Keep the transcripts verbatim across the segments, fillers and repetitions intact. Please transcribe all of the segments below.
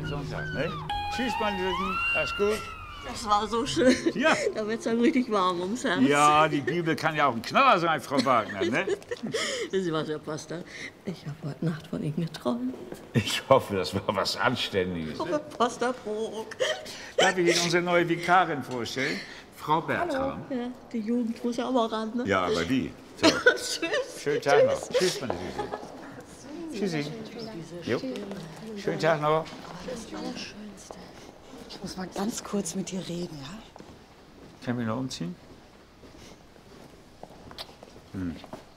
Sonntag, ne? Tschüss, meine Lieben. Alles gut? Das war so schön. Ja. Da wird's dann richtig warm ums Herz. Ja, die Bibel kann ja auch ein Knaller sein, Frau Wagner, ne? Wissen Sie was, Herr Pastor? Ich habe heute Nacht von Ihnen geträumt. Ich hoffe, das war was Anständiges. Oh, Pastor Brok. Darf ich Ihnen unsere neue Vikarin vorstellen? Frau Bertram. Ja, die Jugend muss ja auch mal ran, ne? Ja, aber die. So. Tschüss. Schönen Tag noch. Tschüss, meine Süße. Tschüssi. Jo. Schönen Tag noch. Ich muss mal ganz kurz mit dir reden, ja? Können wir noch umziehen? Hm.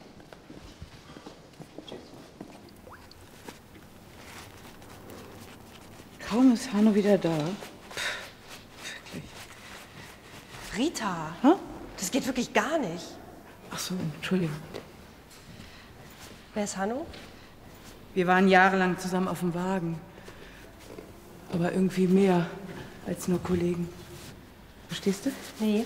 Kaum ist Hanno wieder da. Pff, wirklich. Rita, Hä? das geht wirklich gar nicht. Ach so, Entschuldigung. Wer ist Hanno? Wir waren jahrelang zusammen auf dem Wagen. Aber irgendwie mehr als nur Kollegen. Verstehst du? Nee.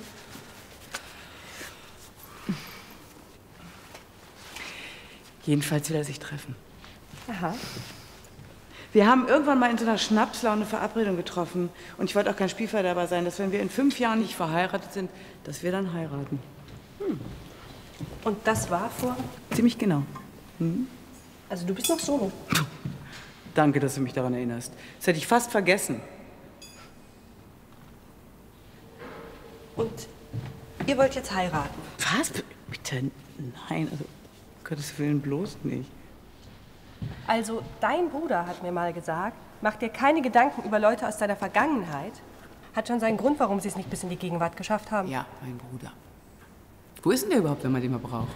Jedenfalls will er sich treffen. Aha. Wir haben irgendwann mal in so einer Schnapslaune eine Verabredung getroffen. Und ich wollte auch kein Spielverderber sein, dass wenn wir in fünf Jahren nicht verheiratet sind, dass wir dann heiraten. Hm. Und das war vor? Ziemlich genau. Hm? Also du bist noch solo. Danke, dass du mich daran erinnerst. Das hätte ich fast vergessen. Und ihr wollt jetzt heiraten? Was? Bitte? Nein, also um Gottes Willen bloß nicht. Also dein Bruder hat mir mal gesagt, mach dir keine Gedanken über Leute aus deiner Vergangenheit. Hat schon seinen Grund, warum sie es nicht bis in die Gegenwart geschafft haben. Ja, mein Bruder. Wo ist denn der überhaupt, wenn man den mal braucht?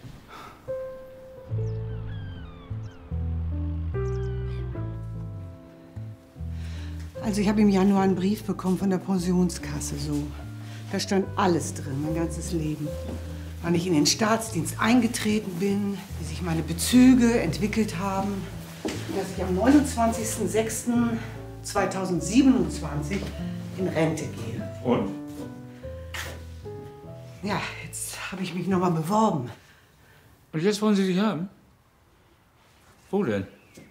Also ich habe im Januar einen Brief bekommen von der Pensionskasse, so. Da stand alles drin, mein ganzes Leben. Wann ich in den Staatsdienst eingetreten bin, wie sich meine Bezüge entwickelt haben. Und dass ich am neunundzwanzigsten sechsten zweitausendsiebenundzwanzig in Rente gehe. Und? Ja, jetzt habe ich mich noch mal beworben. Und jetzt wollen Sie sich haben? Wo denn?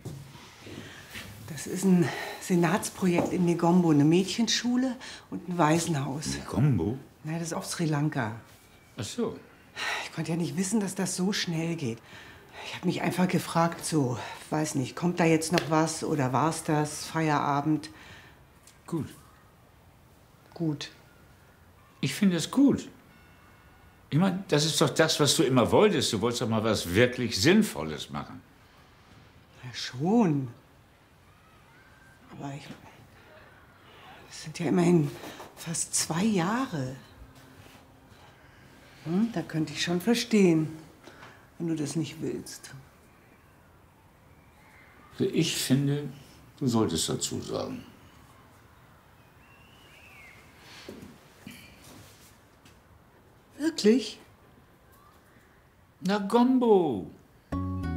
Das ist ein Senatsprojekt in Negombo, eine Mädchenschule und ein Waisenhaus. Negombo? Ja, das ist auf Sri Lanka. Ach so. Ich konnte ja nicht wissen, dass das so schnell geht. Ich habe mich einfach gefragt, so, weiß nicht, kommt da jetzt noch was oder war's das, Feierabend? Gut. Gut. Ich finde es gut. Ich meine, das ist doch das, was du immer wolltest. Du wolltest doch mal was wirklich Sinnvolles machen. Ja, schon. Aber ich... Das sind ja immerhin fast zwei Jahre. Hm, da könnte ich schon verstehen, wenn du das nicht willst. Also ich finde, du solltest dazu sagen. Wirklich? Na, Gombo.